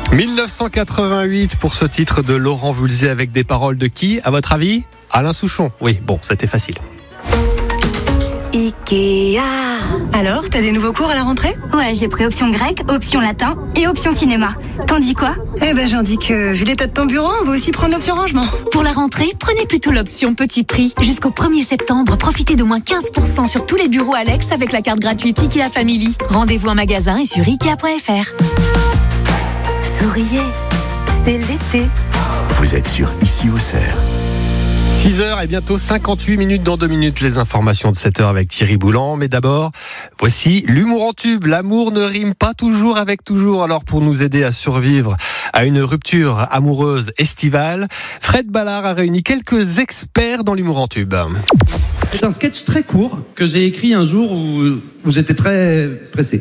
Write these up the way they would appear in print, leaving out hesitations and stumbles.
1988 pour ce titre de Laurent Voulzy avec des paroles de qui, à votre avis? Alain Souchon. Oui, bon, c'était facile. Ikea. Alors, t'as des nouveaux cours à la rentrée? Ouais, j'ai pris option grec, option latin et option cinéma. T'en dis quoi? J'en dis que, vu l'état de ton bureau, on va aussi prendre l'option rangement. Pour la rentrée, prenez plutôt l'option petit prix. Jusqu'au 1er septembre, profitez d'au moins 15% sur tous les bureaux Alex avec la carte gratuite Ikea Family. Rendez-vous en magasin et sur Ikea.fr. Souriez, c'est l'été. Vous êtes sur Ici Auxerre. 6h et bientôt 58 minutes dans 2 minutes. Les informations de 7h avec Thierry Boulan. Mais d'abord, voici l'humour en tube. L'amour ne rime pas toujours avec toujours. Alors pour nous aider à survivre à une rupture amoureuse estivale, Fred Ballard a réuni quelques experts dans l'humour en tube. C'est un sketch très court que j'ai écrit un jour où j'étais très pressé.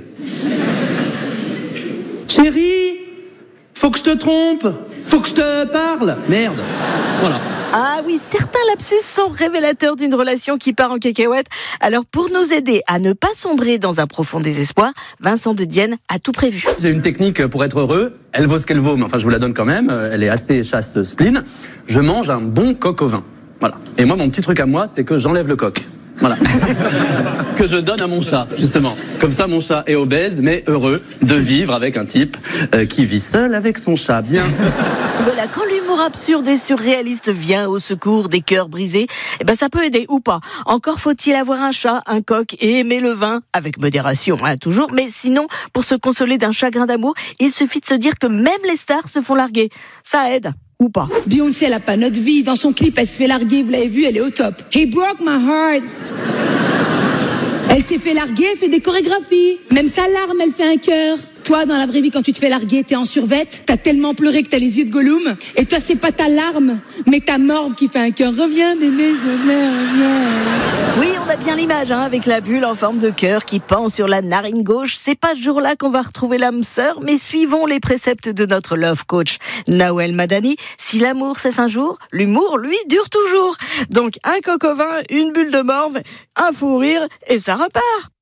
Chérie, faut que je te trompe, faut que je te parle. Merde, voilà. Ah oui, certains lapsus sont révélateurs d'une relation qui part en cacahuète. Alors pour nous aider à ne pas sombrer dans un profond désespoir, Vincent de Dienne a tout prévu. J'ai une technique pour être heureux, elle vaut ce qu'elle vaut, mais enfin je vous la donne quand même, elle est assez chaste spleen. Je mange un bon coq au vin. Voilà. Et moi mon petit truc à moi, c'est que j'enlève le coq. Voilà. Que je donne à mon chat, justement. Comme ça, mon chat est obèse, mais heureux de vivre avec un type qui vit seul avec son chat. Bien. Voilà, quand l'humour absurde et surréaliste vient au secours des cœurs brisés, ça peut aider ou pas. Encore faut-il avoir un chat, un coq et aimer le vin, avec modération, toujours. Mais sinon, pour se consoler d'un chagrin d'amour, il suffit de se dire que même les stars se font larguer. Ça aide. Ou pas. Beyoncé, elle a pas notre vie. Dans son clip, elle se fait larguer. Vous l'avez vu, elle est au top. He broke my heart. Elle s'est fait larguer, elle fait des chorégraphies. Même sa larme, elle fait un cœur. Toi, dans la vraie vie, quand tu te fais larguer, t'es en survette. T'as tellement pleuré que t'as les yeux de Gollum. Et toi, c'est pas ta larme, mais ta morve qui fait un cœur. Reviens, bébé, reviens. Oui, on a bien l'image, avec la bulle en forme de cœur qui pend sur la narine gauche. C'est pas ce jour-là qu'on va retrouver l'âme sœur, mais suivons les préceptes de notre love coach, Nawel Madani. Si l'amour cesse un jour, l'humour, lui, dure toujours. Donc, un coq au vin, une bulle de morve, un fou rire, et ça repart.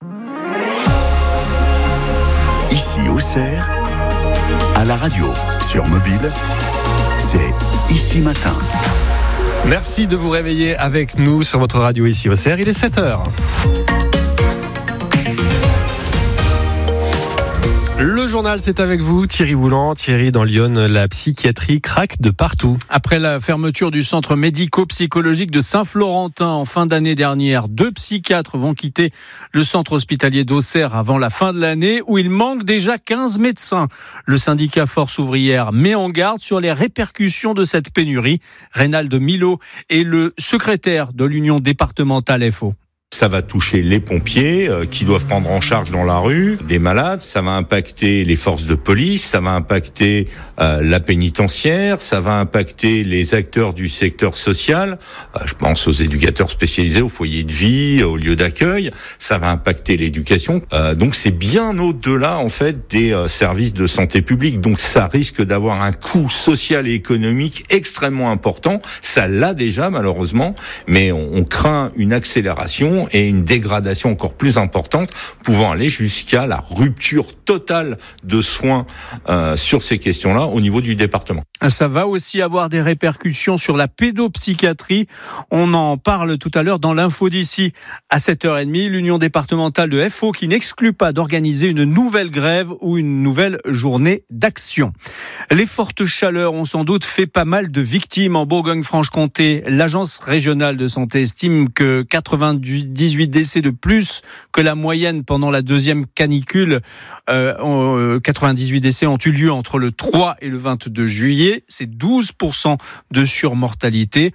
Ici Auxerre, à la radio, sur mobile, c'est Ici Matin. Merci de vous réveiller avec nous sur votre radio Ici Auxerre. Il est 7h. Le journal, c'est avec vous, Thierry Boulan. Thierry, dans Lyon, la psychiatrie craque de partout. Après la fermeture du centre médico-psychologique de Saint-Florentin en fin d'année dernière, 2 psychiatres vont quitter le centre hospitalier d'Auxerre avant la fin de l'année, où il manque déjà 15 médecins. Le syndicat Force ouvrière met en garde sur les répercussions de cette pénurie. Reynald Milo est le secrétaire de l'Union départementale FO. Ça va toucher les pompiers qui doivent prendre en charge dans la rue des malades, ça va impacter les forces de police, ça va impacter la pénitentiaire, ça va impacter les acteurs du secteur social, je pense aux éducateurs spécialisés, aux foyers de vie, aux lieux d'accueil, ça va impacter l'éducation. Donc c'est bien au-delà en fait des services de santé publique. Donc ça risque d'avoir un coût social et économique extrêmement important. Ça l'a déjà malheureusement, mais on craint une accélération et une dégradation encore plus importante, pouvant aller jusqu'à la rupture totale de soins sur ces questions-là au niveau du département. Ça va aussi avoir des répercussions sur la pédopsychiatrie. On en parle tout à l'heure dans l'info d'ici. À 7h30, l'Union départementale de FO qui n'exclut pas d'organiser une nouvelle grève ou une nouvelle journée d'action. Les fortes chaleurs ont sans doute fait pas mal de victimes en Bourgogne-Franche-Comté. L'agence régionale de santé estime que 98 décès de plus que la moyenne pendant la deuxième canicule. 98 décès ont eu lieu entre le 3 et le 22 juillet. C'est 12% de surmortalité.